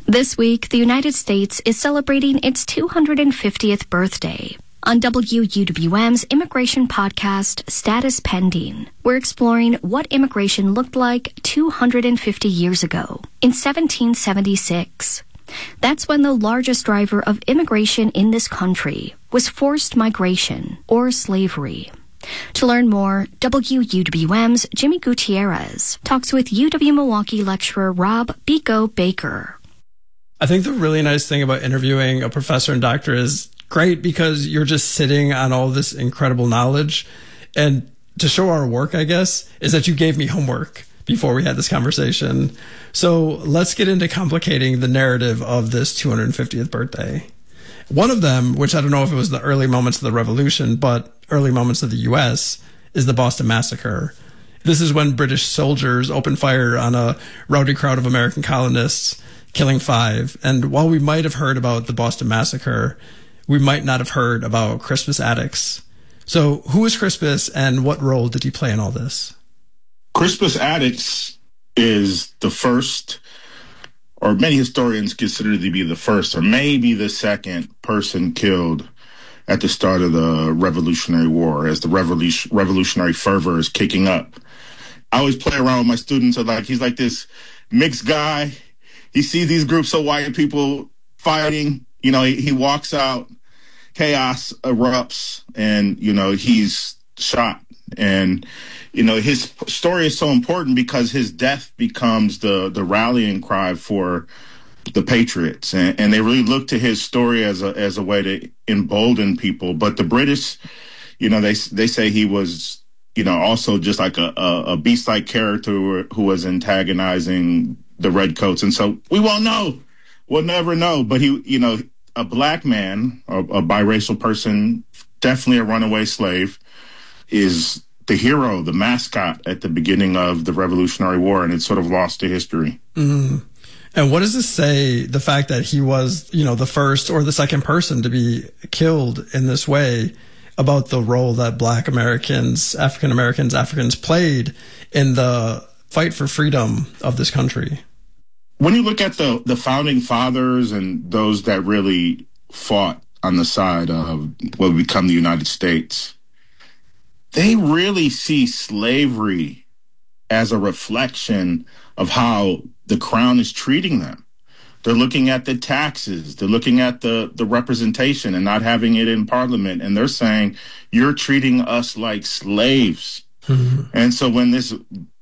This week, the United States is celebrating its 250th birthday. On WUWM's immigration podcast, Status Pending, we're exploring what immigration looked like 250 years ago, in 1776. That's when the largest driver of immigration in this country was forced migration, or slavery. To learn more, WUWM's Jimmy Gutierrez talks with UW-Milwaukee lecturer Rob Biko Baker. I think the really nice thing about interviewing a professor and doctor is great because you're just sitting on all this incredible knowledge. And to show our work, I guess, is that you gave me homework before we had this conversation. So let's get into complicating the narrative of this 250th birthday. One of them, which I don't know if it was the early moments of the revolution, but early moments of the U.S., is the Boston Massacre. This is when British soldiers opened fire on a rowdy crowd of American colonists, killing 5. And while we might have heard about the Boston Massacre, we might not have heard about Crispus Attucks. So who is Crispus and what role did he play in all this? Crispus Attucks is the first, or many historians consider to be the first, or maybe the second person killed at the start of the Revolutionary War, as the revolutionary fervor is kicking up. I always play around with my students. He's like this mixed guy. He sees these groups of white people fighting. He walks out, chaos erupts, and, he's shot. And, his story is so important because his death becomes the rallying cry for the patriots. And they really look to his story as a way to embolden people. But the British, they say he was, also just like a beast-like character who was antagonizing the redcoats. And so we won't know. We'll never know. But he, a black man, a biracial person, definitely a runaway slave, is the hero, the mascot at the beginning of the Revolutionary War, and it's sort of lost to history. Mm. And what does this say, the fact that he was, the first or the second person to be killed in this way, about the role that Black Americans, African Americans, Africans played in the fight for freedom of this country? When you look at the founding fathers and those that really fought on the side of what would become the United States, they really see slavery as a reflection of how the crown is treating them. They're looking at the taxes. They're looking at the representation and not having it in Parliament. And they're saying, you're treating us like slaves. Mm-hmm. And so when this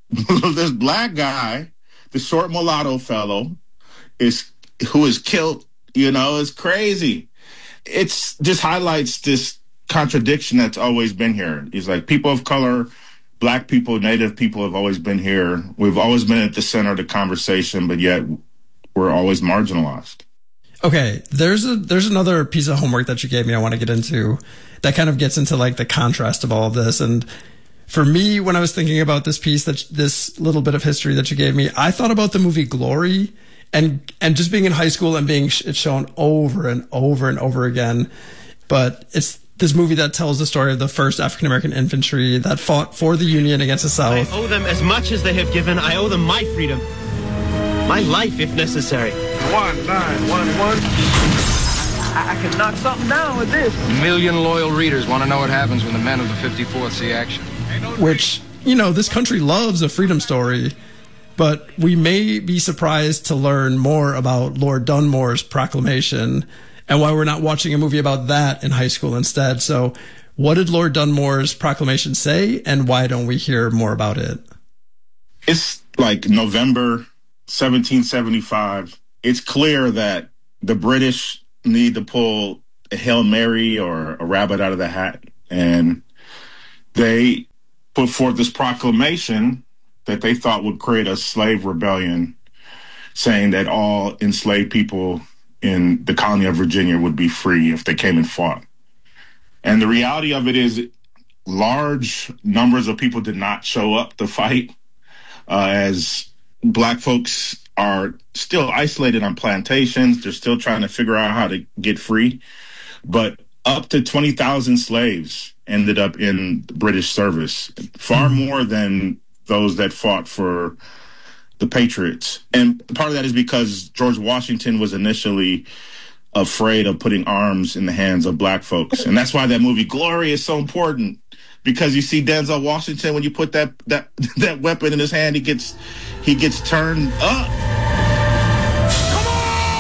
black guy, the short mulatto fellow, who is killed, is crazy. It's just highlights this contradiction that's always been here. It's like people of color, Black people, Native people have always been here. We've always been at the center of the conversation, but yet we're always marginalized. Okay, there's another piece of homework that you gave me I want to get into that kind of gets into like the contrast of all of this. And for me, when I was thinking about this piece, this little bit of history that you gave me, I thought about the movie Glory and just being in high school and being it's shown over and over and over again. But it's this movie that tells the story of the first African-American infantry that fought for the Union against the South. I owe them as much as they have given. I owe them my freedom. My life, if necessary. 1911. I can knock something down with this. A million loyal readers want to know what happens when the men of the 54th see action. Which, this country loves a freedom story, but we may be surprised to learn more about Lord Dunmore's proclamation and why we're not watching a movie about that in high school instead. So what did Lord Dunmore's proclamation say, and why don't we hear more about it? It's like November 1775. It's clear that the British need to pull a Hail Mary or a rabbit out of the hat. And they put forth this proclamation that they thought would create a slave rebellion, saying that all enslaved people in the colony of Virginia would be free if they came and fought. And the reality of it is large numbers of people did not show up to fight, as Black folks are still isolated on plantations. They're still trying to figure out how to get free. But up to 20,000 slaves ended up in British service, far more than those that fought for the Patriots. And part of that is because George Washington was initially afraid of putting arms in the hands of black folks. And that's why that movie Glory is so important, because you see Denzel Washington, when you put that weapon in his hand, he gets turned up. Come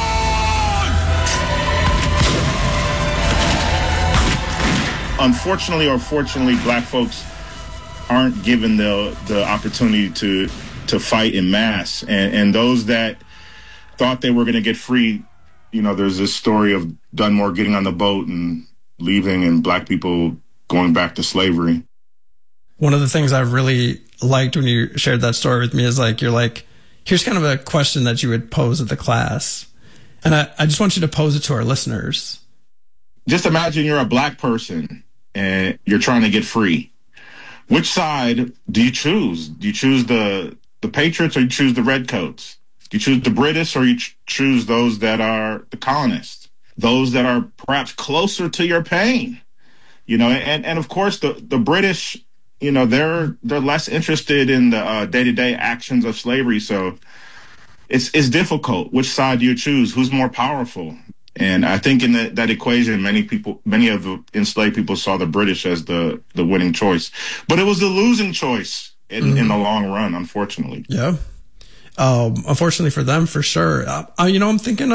on! Unfortunately or fortunately, black folks aren't given the opportunity to fight in mass. And those that thought they were going to get free, you know, there's this story of Dunmore getting on the boat and leaving and black people going back to slavery. One of the things I really liked when you shared that story with me is you're like, here's kind of a question that you would pose at the class. And I just want you to pose it to our listeners. Just imagine you're a black person and you're trying to get free. Which side do you choose? Do you choose the Patriots or you choose the Redcoats? Do you choose the British or you choose those that are the colonists? Those that are perhaps closer to your pain? You know, and of course the British, you know, they're less interested in the day-to-day actions of slavery. So it's difficult. Which side do you choose? Who's more powerful? And I think in that equation, many of the enslaved people saw the British as the winning choice, but it was the losing choice in the long run, unfortunately. Yeah. Unfortunately for them, for sure. You know, I'm thinking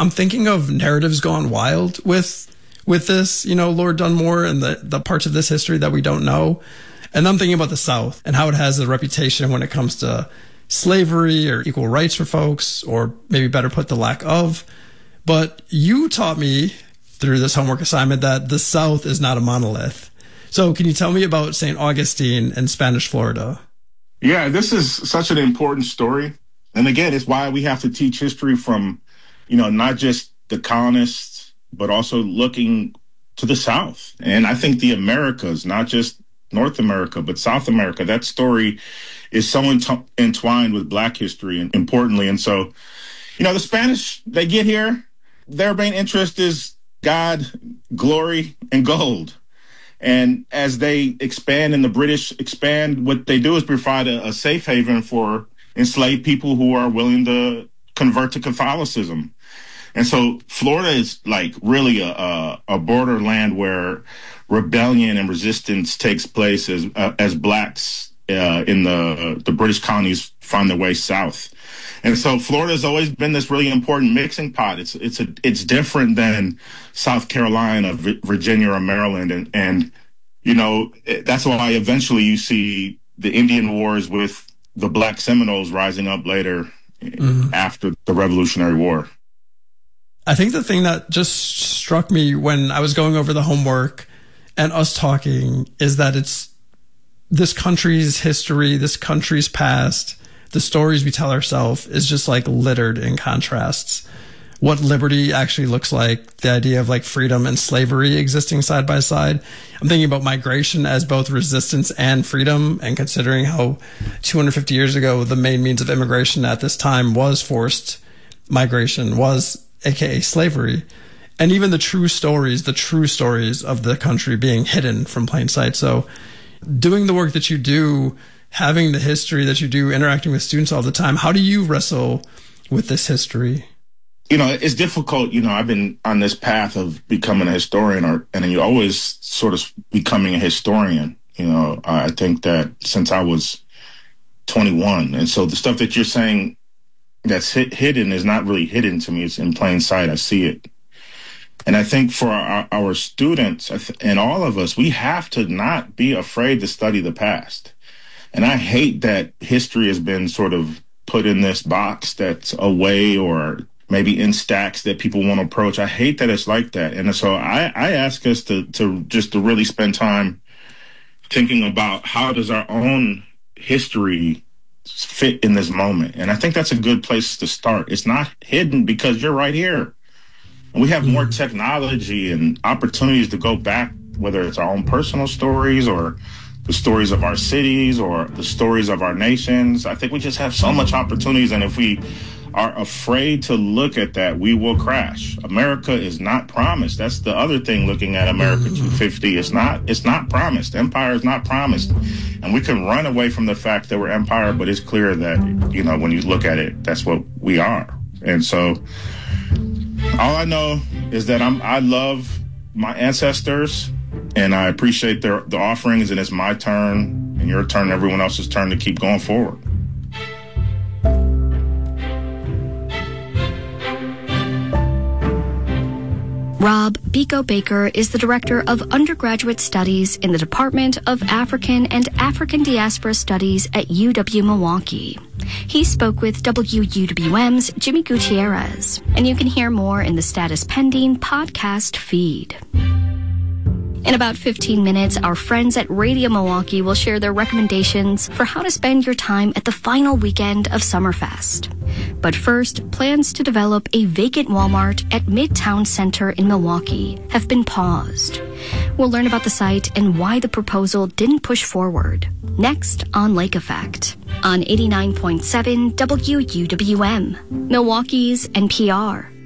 of Narratives Gone Wild with this, you know, Lord Dunmore and the parts of this history that we don't know. And I'm thinking about the South and how it has a reputation when it comes to slavery or equal rights for folks, or maybe better put, the lack of. But you taught me through this homework assignment that the South is not a monolith. So can you tell me about St. Augustine and Spanish Florida? Yeah, this is such an important story. And again, it's why we have to teach history from, you know, not just the colonists, but also looking to the South. And I think the Americas, not just North America, but South America, that story is so entwined with black history, and importantly. And so, you know, the Spanish, they get here, their main interest is God, glory, and gold. And as they expand and the British expand, what they do is provide a safe haven for enslaved people who are willing to convert to Catholicism. And so Florida is like really a borderland where rebellion and resistance takes place as blacks in the British colonies find their way south. And so Florida has always been this really important mixing pot. It's different than South Carolina, Virginia, or Maryland. And you know, that's why eventually you see the Indian Wars with the Black Seminoles rising up later after the Revolutionary War. I think the thing that just struck me when I was going over the homework and us talking is that it's this country's history, this country's past, the stories we tell ourselves is just like littered in contrasts. What liberty actually looks like, the idea of like freedom and slavery existing side by side. I'm thinking about migration as both resistance and freedom, and considering how 250 years ago, the main means of immigration at this time was forced migration, was AKA slavery. And even the true stories of the country being hidden from plain sight. So doing the work that you do, having the history that you do, interacting with students all the time, how do you wrestle with this history? You know, it's difficult. You know, I've been on this path of becoming a historian, and you're always sort of becoming a historian. You know, I think that since I was 21. And so the stuff that you're saying that's hidden is not really hidden to me. It's in plain sight. I see it. And I think for our students and all of us, we have to not be afraid to study the past. And I hate that history has been sort of put in this box that's away or maybe in stacks that people won't approach. I hate that it's like that. And so I ask us to really spend time thinking about how does our own history fit in this moment. And I think that's a good place to start. It's not hidden because you're right here. And we have more technology and opportunities to go back, whether it's our own personal stories or the stories of our cities or the stories of our nations. I think we just have so much opportunities. And if we are afraid to look at that, we will crash. America is not promised. That's the other thing looking at America 250. It's not promised. Empire is not promised. And we can run away from the fact that we're empire, but it's clear that, when you look at it, that's what we are. And so all I know is that I love my ancestors and I appreciate the offerings, and it's my turn and your turn, everyone else's turn to keep going forward. Rob Biko Baker is the Director of Undergraduate Studies in the Department of African and African Diaspora Studies at UW-Milwaukee. He spoke with WUWM's Jimmy Gutierrez, and you can hear more in the Status Pending podcast feed. In about 15 minutes, our friends at Radio Milwaukee will share their recommendations for how to spend your time at the final weekend of Summerfest. But first, plans to develop a vacant Walmart at Midtown Center in Milwaukee have been paused. We'll learn about the site and why the proposal didn't push forward. Next on Lake Effect on 89.7 WUWM, Milwaukee's NPR.